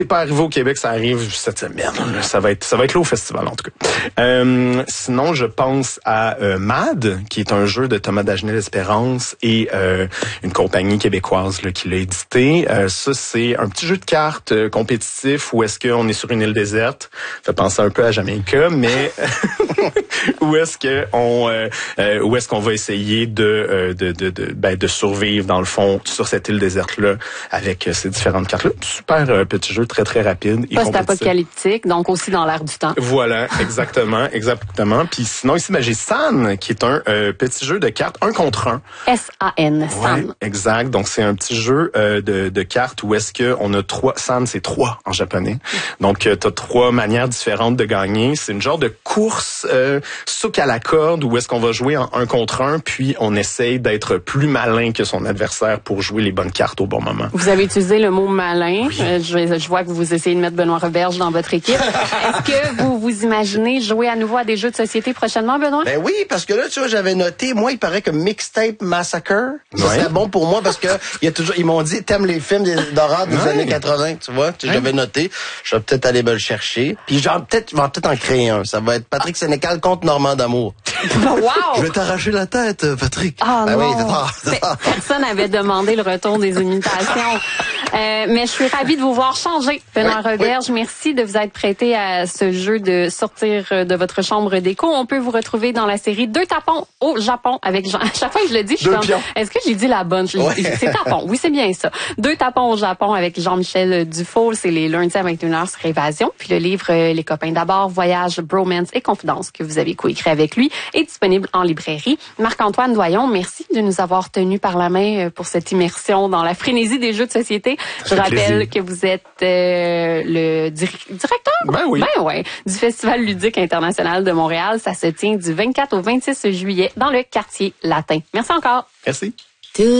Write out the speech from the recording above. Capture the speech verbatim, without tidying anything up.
c'est pas arrivé au Québec, ça arrive cette semaine. Ça va être, ça va être là au festival en tout cas. Euh, sinon, je pense à euh, Mad, qui est un jeu de Thomas Dagenet-L'Espérance et euh, une compagnie québécoise là, qui l'a édité. Euh, ça, c'est un petit jeu de cartes euh, compétitif où est-ce qu'on est sur une île déserte. Ça fait penser un peu à Jamaica, mais où est-ce que on, euh, euh, où est-ce qu'on va essayer de, euh, de, de, de, ben, de survivre dans le fond sur cette île déserte là avec euh, ces différentes cartes là. Super euh, petit jeu. Très, très rapide. Post-apocalyptique, donc aussi dans l'air du temps. Voilà, exactement, exactement. Puis sinon, ici, ben, j'ai San, qui est un euh, petit jeu de cartes un contre un. S A N, San. Ouais, exact. Donc, c'est un petit jeu euh, de, de cartes où est-ce que on a trois... San, c'est trois en japonais. Donc, euh, t'as trois manières différentes de gagner. C'est une genre de course euh, souk à la corde où est-ce qu'on va jouer en un contre un, puis on essaye d'être plus malin que son adversaire pour jouer les bonnes cartes au bon moment. Vous avez utilisé le mot malin. Oui. Euh, je, je vois que vous essayez de mettre Benoît Roberge dans votre équipe. Est-ce que vous vous imaginez jouer à nouveau à des jeux de société prochainement, Benoît? Ben oui, parce que là, tu vois, j'avais noté, moi, il paraît que Mixtape Massacre, ça ouais. serait bon pour moi parce que il y a toujours, ils m'ont dit, t'aimes les films d'horreur des ouais. années quatre-vingts, tu vois? Tu sais, j'avais noté. Je vais peut-être aller me le chercher. Puis genre, peut-être, je vais peut-être en créer un. Ça va être Patrick Sénécal contre Normand d'Amour. Wow! Je vais t'arracher la tête, Patrick. Ah ben non! Oui, tard, tard. Personne n'avait demandé le retour des imitations. Euh, mais je suis ravie de vous voir changer, Benoît oui, Roberge. Oui. Merci de vous être prêté à ce jeu de sortir de votre chambre d'écho. On peut vous retrouver dans la série Deux tapons au Japon avec Jean. À chaque fois que je le dis, je suis comme, est-ce que j'ai dit la bonne? Oui. C'est tapons. Oui, c'est bien ça. Deux tapons au Japon avec Jean-Michel Dufault. C'est les lundis à vingt et une heures sur Évasion. Puis le livre Les copains d'abord, Voyage, Bromance et Confidence que vous avez coécrit avec lui est disponible en librairie. Marc-Antoine Doyon, merci de nous avoir tenus par la main pour cette immersion dans la frénésie des jeux de société. Je rappelle plaisir. que vous êtes euh, le dir- directeur ben oui. ben ouais, du Festival ludique international de Montréal. Ça se tient du vingt-quatre au vingt-six juillet dans le quartier latin. Merci encore. Merci.